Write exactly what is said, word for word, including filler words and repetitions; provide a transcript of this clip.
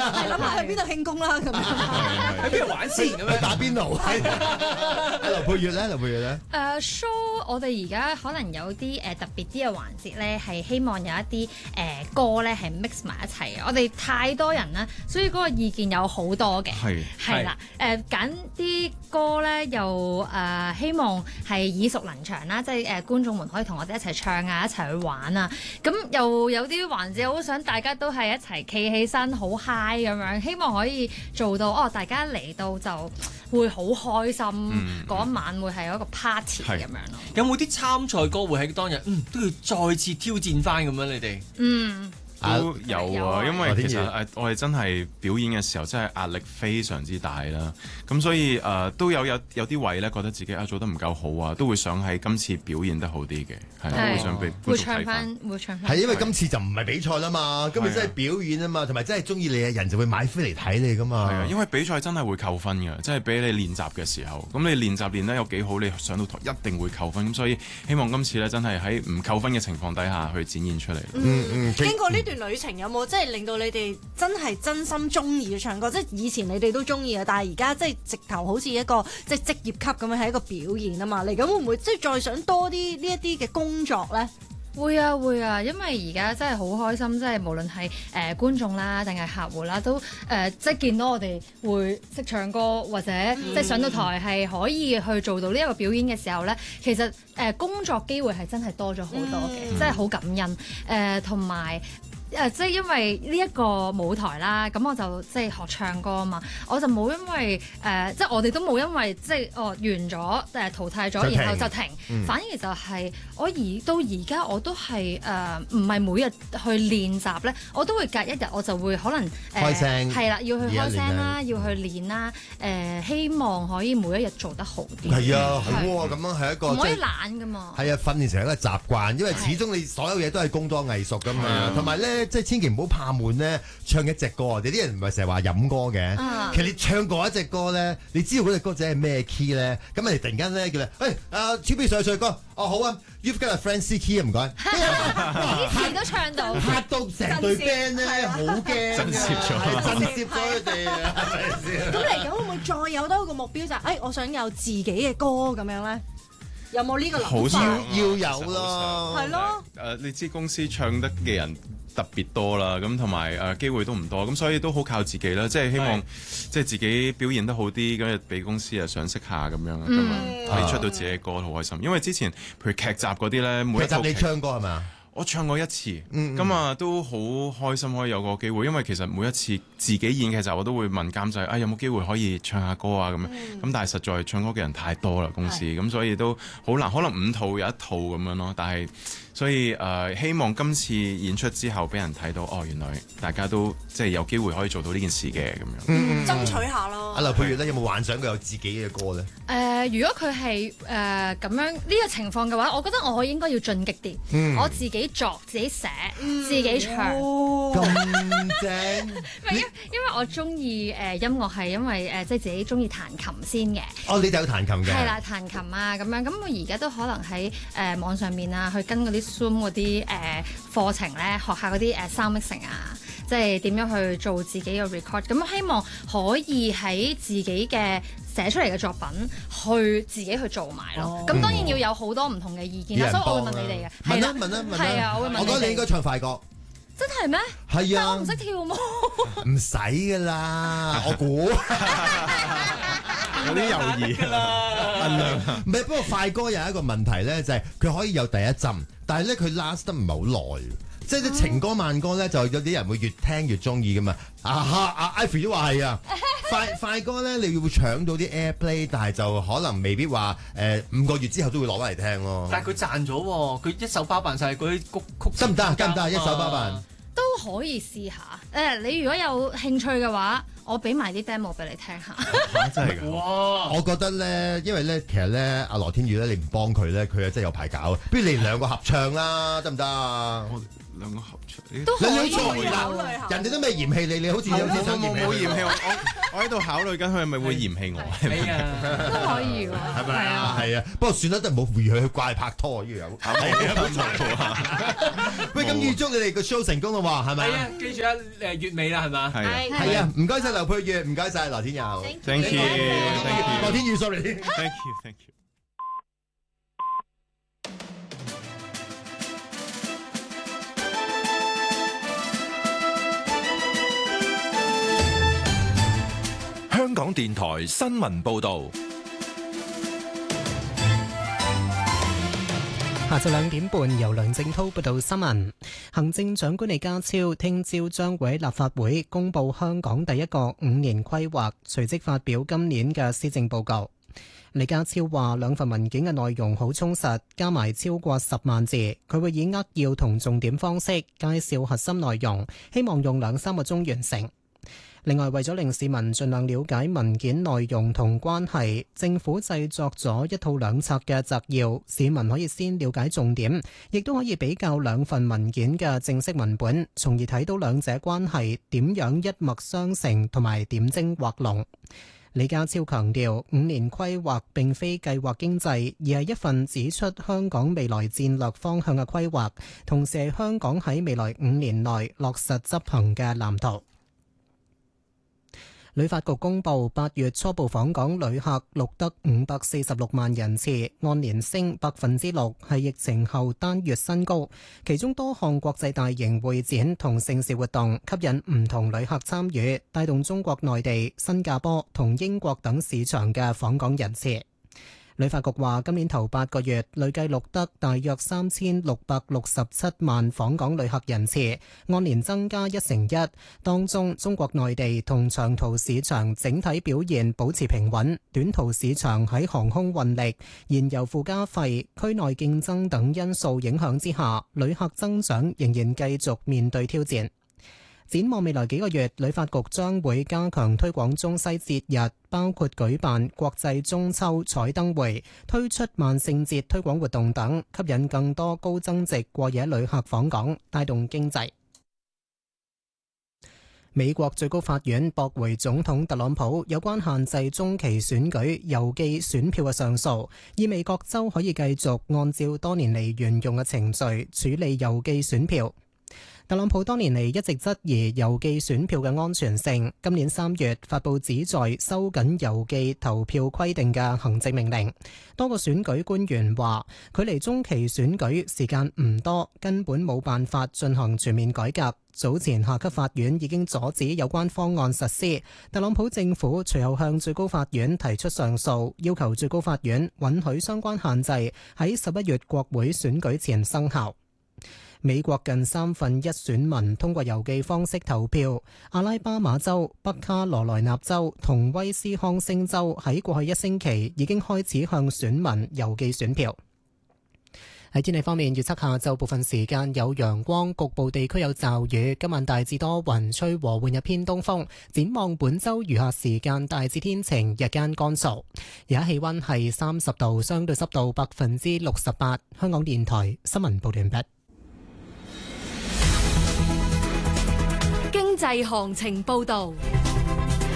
係諗下去邊度慶功啦咁樣， 喺邊度玩先咁樣？ 打邊爐。劉佩玥咧，劉佩玥咧。 誒 show 我哋而家可能有啲誒特別啲嘅環節咧，係希望有一啲誒歌咧係 mix 埋一齊嘅。我哋太多人啦，所以嗰個意見有好多嘅。 係係啦，誒揀啲歌咧又誒希望係耳熟能詳啦，即係誒觀眾們可以同我哋一齊唱啊，一齊去玩啊。咁又有啲環節好想大家都係一齊企起身好 high 咁樣，希望可以做到哦，大家嚟到就會好開心，嗰、嗯、一晚會係一個 party 咁樣咯。 有冇啲參賽歌會喺當日嗯都要再次挑戰翻咁樣？你哋嗯。 都有啊，因為其實誒我哋真係表演嘅時候真係壓力非常之大啦，咁所以誒、呃、都有有有啲位咧覺得自己啊做得唔夠好啊，都會想喺今次表現得好啲嘅，係都會想俾觀眾睇翻。 會唱翻， 係因為今次就唔係比賽啦嘛，今次真係表演啊嘛，同埋真係中意你嘅人就會買飛嚟睇你噶嘛。 係啊，因為比賽真係會扣分嘅，即係俾你練習嘅時候，咁你練習練得有幾好，你上到台一定會扣分，咁所以希望今次咧真係喺唔扣分嘅情況底下去展現出嚟。 嗯嗯，經過呢段旅程有冇即係令到你哋真係真心中意唱歌？即係以前你哋都中意啊，但係而家即係直頭好似一個即係職業級咁樣係一個表現啊嘛。嚟緊會唔會即係再想多啲呢一啲嘅工作咧？ 會啊會啊，因為而家真係好開心，即係無論係誒、呃、觀眾啦，定係客戶啦，都誒、呃、即係見到我哋會識唱歌，或者、嗯、即係上到台係可以去做到呢一個表演嘅時候咧，其實誒、呃、工作機會係真係多咗好多嘅，嗯、真係好感恩誒，同埋。誒、呃，即係因為呢一個舞台啦，咁我就即係學唱歌啊嘛，我就冇因為誒、呃，即係我哋都冇因為即係哦完咗誒、呃、淘汰咗，然後就停，嗯、反而就係我而到而家我都係誒唔係每日去練習咧，我都會隔一日我就會可能誒、呃、 開聲係啦，要去開聲啦，要去練啦，誒、呃、希望可以每一日做得好啲。 係啊，係喎，咁樣係一個唔可以懶噶嘛。 係啊，訓練成一個習慣，因為始終你所有嘢都係工多藝熟噶嘛，同埋咧。即係千祈唔好怕悶咧，唱一隻歌。我哋啲人唔係成日話飲歌嘅，啊、其實你唱過一隻歌咧，你知道嗰隻歌仔係咩 key 咧？咁你突然間咧叫你，喂，阿超 B 上去唱歌，哦好啊 ，You've got a friend C key 啊，唔該。 幾時都唱到， 嚇到成隊 band 咧，好驚， 震懾咗， 震懾咗佢哋啊，係咪先？ 咁嚟緊會唔會再有多一個目標就係，誒，我想有自己嘅歌咁樣咧？有冇呢個諗法？ 要要有咯， 係咯。 誒，你知公司唱得嘅人特別多啦，咁同埋誒機會都唔多，咁所以都好靠自己啦。即係希望，是即係自己表現得好啲，咁俾公司啊賞識下咁樣，咁啊可以出到自己嘅歌，好開心。因為之前譬如劇集嗰啲咧，每一集你唱歌係咪？ 我唱過一次，咁啊、 嗯嗯、 都好開心可以有個機會，因為其實每一次自己演劇集我都會問監製，啊有冇機會可以唱下歌啊咁樣，咁、嗯、但係實在唱歌嘅人太多啦公司，咁是所以都好難，可能五套有一套咁樣咯，但係。所以誒、呃，希望今次演出之後俾人睇到，哦，原來大家都即係有機會可以做到呢件事嘅咁樣， 嗯、爭取下咯。 阿劉佩玥咧有冇幻想佢有自己嘅歌咧？誒、 呃，如果佢係誒咁樣呢、呢個情況嘅話，我覺得我應該要進擊啲，嗯、我自己作、自己寫、嗯、自己唱， 咁正。 因因為我中意誒音樂係因為誒、呃、即係自己中意彈琴先嘅。 哦，你哋有彈琴嘅？係啦，彈琴啊咁樣，咁我而家都可能喺誒、呃、網上面啊，去跟嗰啲 Zoom 嗰啲誒課程咧，學下嗰啲誒 sound mixing 啊，即係點樣去做自己嘅 record。咁希望可以喺自己嘅寫出嚟嘅作品，去自己去做埋咯。咁、哦、當然要有好多唔同嘅意見啦，所以我會問你哋嘅。 問啊問啊問啊！ 係啊，我會問你哋。 我覺得你應該唱快歌。 真係咩？ 係啊， 但我唔識跳舞。 唔使噶啦，我估。 有啲猶豫啦， 唔係，不過快歌有一個問題咧，就係、是、佢可以有第一陣，但係咧佢 last 得唔係好耐，即係啲情歌慢歌咧，就有啲人會越聽越中意噶嘛。啊哈，阿 Ivy 都話係啊，快快歌咧你要搶到啲 airplay， 但係就可能未必話誒、呃、五個月之後都會攞翻嚟聽咯。 但係佢賺咗喎，佢一手包辦晒嗰啲曲曲得唔得？得唔得？一手包辦都可以試下。誒、呃，你如果有興趣嘅話，我俾埋啲 demo 俾你聽下。 啊、真係㗎！哇！ 我覺得咧，因為咧，其實咧，阿羅天宇咧，你唔幫佢咧，佢啊真係有排搞。不如你哋兩個合唱啦，得唔得啊？ 兩個合唱， 都可以你好錯考慮啦下， 人哋都未嫌棄你，你好似有冇啲想冇嫌棄佢冇嫌棄我，我我喺度考慮緊佢係咪會嫌棄我。 係啊， 都可以喎， 係咪啊？ 啊， 係啊，不過算啦，都係冇預佢去怪拍拖呢個有。係啊，喂，咁預祝你哋個 show 成功咯喎，係咪啊？ 係啊，記住啊，誒月尾啦，係嘛？ 係啊係啊，唔該晒劉佩玥，唔該晒羅天佑。 ，thank you，thank you， 羅天佑，sorry。 thank you，thank you。 香港電台新聞報導。 下晝兩點半，由梁正滔報道新聞。行政長官李家超聽朝將會喺立法會公布香港第一個五年規劃，隨即發表今年嘅施政報告。李家超話兩份文件嘅內容好充實，加埋超過十萬字，佢會以扼要同重點方式介紹核心內容，希望用兩三個鐘完成。另外，為咗令市民盡量了解文件內容同關係，政府製作咗一套兩冊嘅摘要，市民可以先了解重點，亦都可以比較兩份文件嘅正式文本，從而睇到兩者關係點樣一脈相承同埋點睛畫龍。李家超強調，五年規劃並非計劃經濟，而係一份指出香港未來戰略方向嘅規劃，同時係香港喺未來五年內落實執行嘅藍圖。旅發局公布八月初步訪港旅客錄得五百四十六萬人次，按年升百分之六，係疫情後單月新高。其中多項國際大型會展同盛事活動吸引唔同旅客參與，帶動中國內地、新加坡同英國等市場嘅訪港人次。旅發局話，今年頭八個月累計錄得大約三千六百六十七萬訪港旅客人次，按年增加一成一。當中，中國內地同長途市場整體表現保持平穩，短途市場喺航空運力、燃油附加費、區內競爭等因素影響之下，旅客增長仍然繼續面對挑戰。展望未來幾個月，旅發局將會加強推廣中西節日，包括舉辦國際中秋彩燈會、推出萬聖節推廣活動等，吸引更多高增值過夜旅客訪港，帶動經濟。美國最高法院駁回總統特朗普有關限制中期選舉郵寄選票嘅上訴，意味各州可以繼續按照多年嚟沿用嘅程序處理郵寄選票。特朗普多年嚟一直質疑郵寄選票嘅安全性，今年三月發布旨在收緊郵寄投票規定嘅行政命令。多個選舉官員話，距離中期選舉時間唔多，根本冇辦法進行全面改革。早前下級法院已經阻止有關方案實施，特朗普政府隨後向最高法院提出上訴，要求最高法院允許相關限制喺十一月國會選舉前生效。美國近三分一選民通過郵寄方式投票，阿拉巴馬州、北卡羅來納州同威斯康星州喺過去一星期已經開始向選民郵寄選票。喺天氣方面，預測下晝部分時間有陽光，局部地區有驟雨。今晚大致多雲，吹和緩日偏東風。展望本週餘下時間大致天晴，日間乾燥。而家氣溫係三十度，相對濕度百分之六十八。香港電台新聞報道完畢。 經濟行情報導。